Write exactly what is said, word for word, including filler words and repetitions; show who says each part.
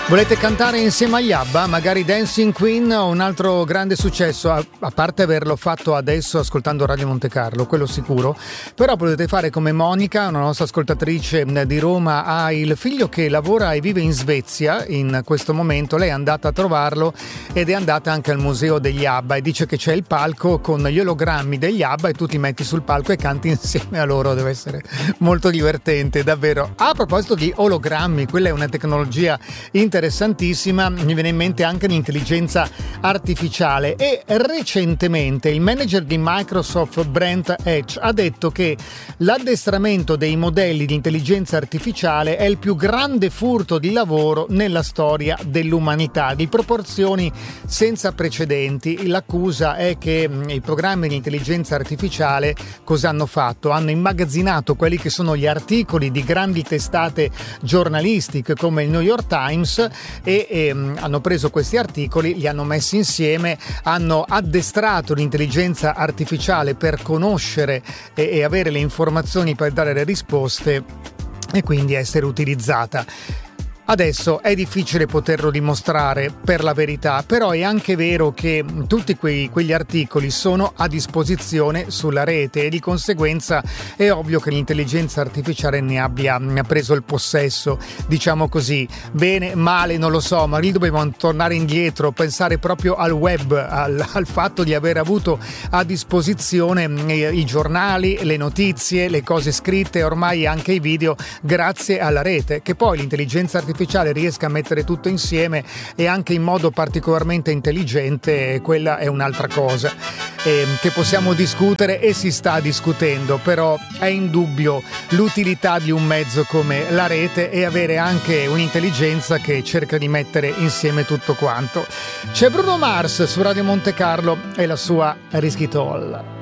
Speaker 1: Volete cantare insieme agli ABBA? Magari Dancing Queen o un altro grande successo, a, a parte averlo fatto adesso ascoltando Radio Monte Carlo, quello sicuro, però potete fare come Monica, una nostra ascoltatrice di Roma, ha il figlio che lavora e vive in Svezia in questo momento. Lei è andata a trovarlo ed è andata anche al museo degli ABBA e dice che c'è il palco con gli ologrammi degli ABBA e tu ti metti sul palco e canti insieme a loro. Deve essere molto divertente, davvero. A proposito di ologrammi, quella è una tecnologia interessantissima, mi viene in mente anche l'intelligenza artificiale, e recentemente il manager di Microsoft Brent Edge ha detto che l'addestramento dei modelli di intelligenza artificiale è il più grande furto di lavoro nella storia dell'umanità, di proporzioni senza precedenti. L'accusa è che i programmi di intelligenza artificiale cosa hanno fatto? Hanno immagazzinato quelli che sono gli articoli di grandi testate giornalistiche come il New York Times e, e hanno preso questi articoli, li hanno messi insieme, hanno addestrato l'intelligenza artificiale per conoscere e, e avere le informazioni per dare le risposte e quindi essere utilizzata. Adesso è difficile poterlo dimostrare per la verità, però è anche vero che tutti quei, quegli articoli sono a disposizione sulla rete e di conseguenza è ovvio che l'intelligenza artificiale ne abbia preso il possesso, diciamo così. Bene, male, non lo so, ma lì dobbiamo tornare indietro, pensare proprio al web, al, al fatto di aver avuto a disposizione i giornali, le notizie, le cose scritte, ormai anche i video, grazie alla rete, che poi l'intelligenza artificiale riesca a mettere tutto insieme e anche in modo particolarmente intelligente, quella è un'altra cosa eh, che possiamo discutere e si sta discutendo, però è indubbio l'utilità di un mezzo come la rete e avere anche un'intelligenza che cerca di mettere insieme tutto quanto. C'è Bruno Mars su Radio Monte Carlo e la sua Risk It All.